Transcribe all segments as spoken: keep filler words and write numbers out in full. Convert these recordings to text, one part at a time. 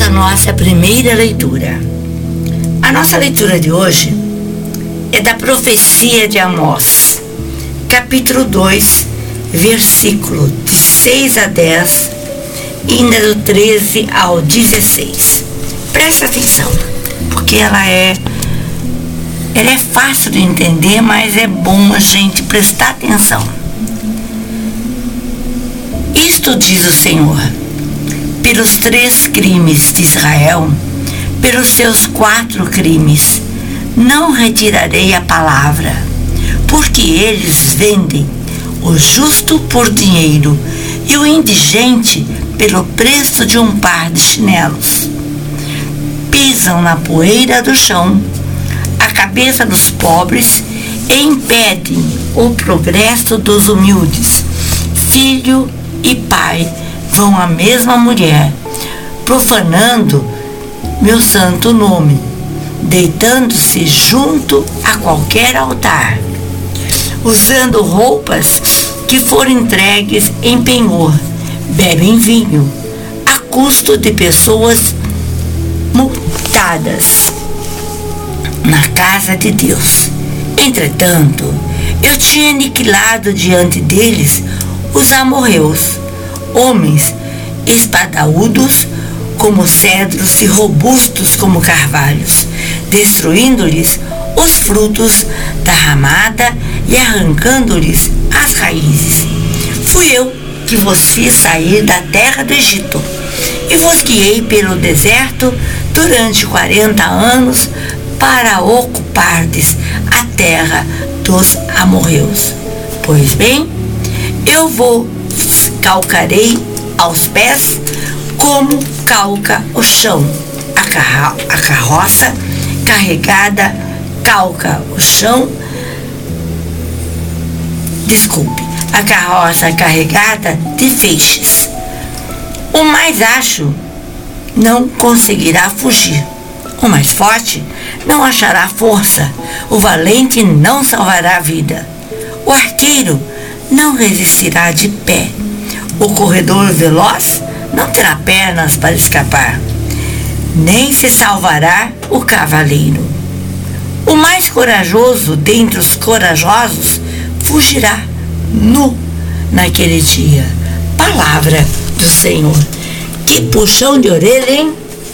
a nossa primeira leitura. A nossa leitura de hoje é da profecia de Amós, capítulo dois, versículo de seis a dez, e ainda do treze ao dezesseis. Presta atenção, porque ela é, ela é fácil de entender, mas é bom a gente prestar atenção. Isto diz o Senhor: pelos três crimes de Israel, pelos seus quatro crimes, não retirarei a palavra, porque eles vendem o justo por dinheiro e o indigente pelo preço de um par de chinelos. Pisam na poeira do chão a cabeça dos pobres e impedem o progresso dos humildes. Filho e pai vão à mesma mulher, profanando meu santo nome, deitando-se junto a qualquer altar, usando roupas que foram entregues em penhor, bebem vinho a custo de pessoas multadas na casa de Deus. Entretanto, eu tinha aniquilado diante deles os amorreus, homens espadaúdos como cedros e robustos como carvalhos, destruindo-lhes os frutos da ramada e arrancando-lhes as raízes. Fui eu que vos fiz sair da terra do Egito e vos guiei pelo deserto durante quarenta anos para ocupardes a terra dos amorreus. Pois bem, eu vos calcarei aos pés como calca o chão. A, carro- a carroça carregada calca o chão. Desculpe, a carroça carregada de feixes. O mais ágil não conseguirá fugir. O mais forte não achará força. O valente não salvará a vida. O arqueiro não resistirá de pé. O corredor veloz não terá pernas para escapar. Nem se salvará o cavaleiro. O mais corajoso dentre os corajosos fugirá nu naquele dia. Palavra do Senhor. Que puxão de orelha, hein?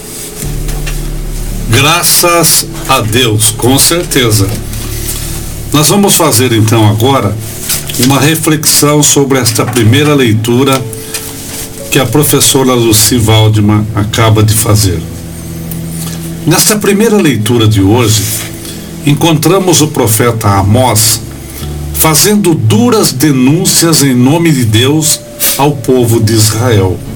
Graças a Deus, com certeza. Nós vamos fazer então agora uma reflexão sobre esta primeira leitura que a professora Lucy Waldman acaba de fazer. Nesta primeira leitura de hoje, encontramos o profeta Amós fazendo duras denúncias em nome de Deus ao povo de Israel.